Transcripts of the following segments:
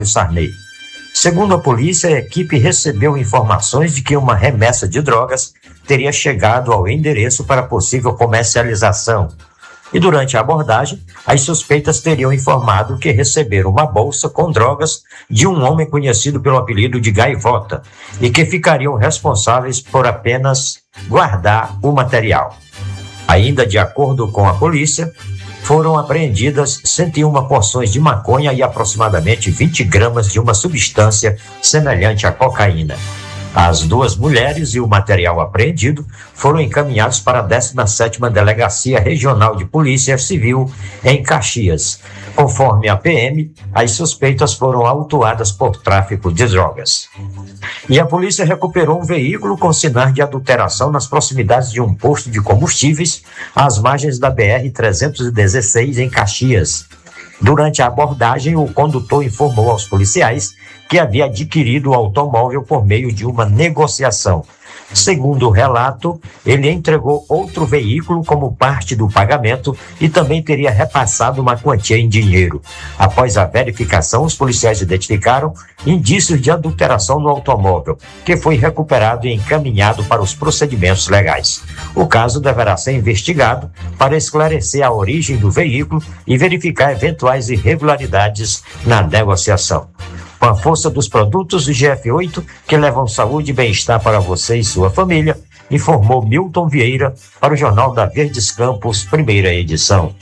Sarney. Segundo a polícia, a equipe recebeu informações de que uma remessa de drogas teria chegado ao endereço para possível comercialização. E durante a abordagem, as suspeitas teriam informado que receberam uma bolsa com drogas de um homem conhecido pelo apelido de Gaivota e que ficariam responsáveis por apenas guardar o material. Ainda de acordo com a polícia, foram apreendidas 101 porções de maconha e aproximadamente 20 gramas de uma substância semelhante à cocaína. As duas mulheres e o material apreendido foram encaminhados para a 17ª Delegacia Regional de Polícia Civil em Caxias. Conforme a PM, as suspeitas foram autuadas por tráfico de drogas. E a polícia recuperou um veículo com sinais de adulteração nas proximidades de um posto de combustíveis às margens da BR-316 em Caxias. Durante a abordagem, o condutor informou aos policiais que havia adquirido o automóvel por meio de uma negociação. Segundo o relato, ele entregou outro veículo como parte do pagamento e também teria repassado uma quantia em dinheiro. Após a verificação, os policiais identificaram indícios de adulteração no automóvel, que foi recuperado e encaminhado para os procedimentos legais. O caso deverá ser investigado para esclarecer a origem do veículo e verificar eventuais irregularidades na negociação. Com a força dos produtos do GF8, que levam saúde e bem-estar para você e sua família, informou Milton Vieira para o Jornal da Verdes Campos, primeira edição.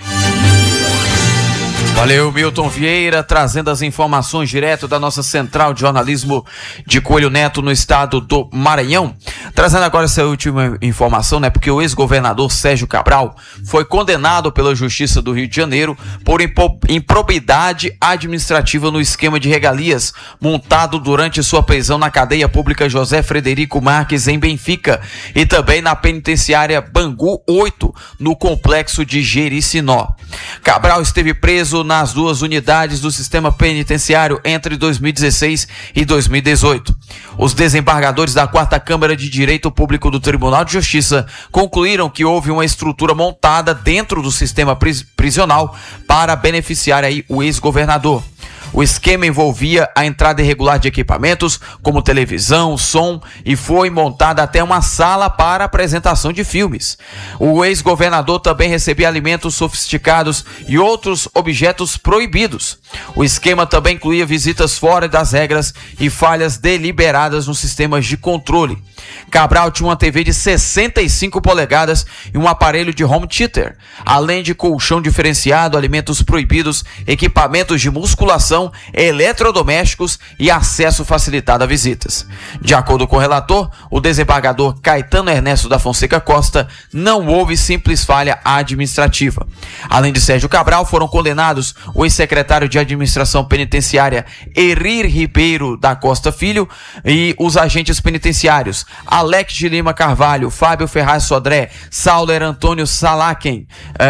Valeu, Milton Vieira, trazendo as informações direto da nossa central de jornalismo de Coelho Neto no estado do Maranhão. Trazendo agora essa última informação, né? Porque o ex-governador Sérgio Cabral foi condenado pela Justiça do Rio de Janeiro por improbidade administrativa no esquema de regalias montado durante sua prisão na cadeia pública José Frederico Marques, em Benfica, e também na penitenciária Bangu 8, no complexo de Jericinó. Cabral esteve preso nas duas unidades do sistema penitenciário entre 2016 e 2018. Os desembargadores da 4ª Câmara de Direito Público do Tribunal de Justiça concluíram que houve uma estrutura montada dentro do sistema prisional para beneficiar aí o ex-governador. O esquema envolvia a entrada irregular de equipamentos, como televisão, som, e foi montada até uma sala para apresentação de filmes. O ex-governador também recebia alimentos sofisticados e outros objetos proibidos. O esquema também incluía visitas fora das regras e falhas deliberadas nos sistemas de controle. Cabral tinha uma TV de 65 polegadas e um aparelho de home theater, além de colchão diferenciado, alimentos proibidos, equipamentos de musculação, eletrodomésticos e acesso facilitado a visitas. De acordo com o relator, o desembargador Caetano Ernesto da Fonseca Costa, não houve simples falha administrativa. Além de Sérgio Cabral, foram condenados o ex-secretário de Administração Penitenciária Erir Ribeiro da Costa Filho e os agentes penitenciários Alex de Lima Carvalho, Fábio Ferraz Sodré, Sauler Antônio Scalen,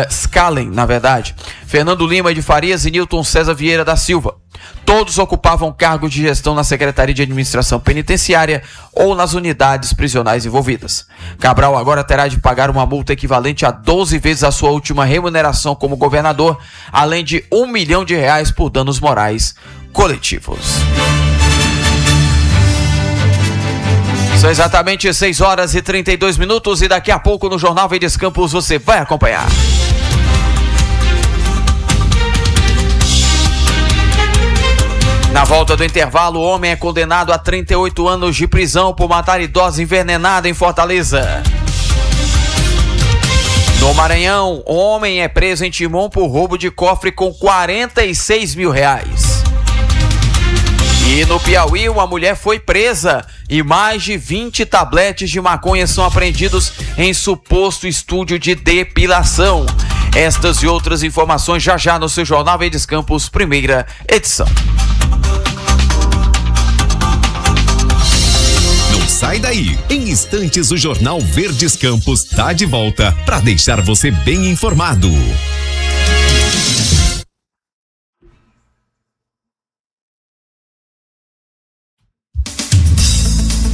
Fernando Lima de Farias e Nilton César Vieira da Silva. Todos ocupavam cargos de gestão na Secretaria de Administração Penitenciária ou nas unidades prisionais envolvidas. Cabral agora terá de pagar uma multa equivalente a 12 vezes a sua última remuneração como governador, além de R$1 milhão por danos morais coletivos. São exatamente 6h32 e daqui a pouco no Jornal Verdes Campos você vai acompanhar. Na volta do intervalo, o homem é condenado a 38 anos de prisão por matar idosa envenenada em Fortaleza. No Maranhão, homem é preso em Timon por roubo de cofre com R$46 mil. E no Piauí, uma mulher foi presa e mais de 20 tabletes de maconha são apreendidos em suposto estúdio de depilação. Estas e outras informações já no seu Jornal Verdes Campos, primeira edição. Não sai daí. Em instantes, o Jornal Verdes Campos está de volta para deixar você bem informado.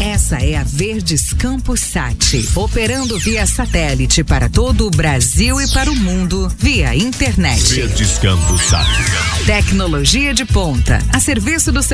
Essa é a Verdes Campos Sat, operando via satélite para todo o Brasil e para o mundo via internet. Verdes Campos Sat. Tecnologia de ponta, a serviço do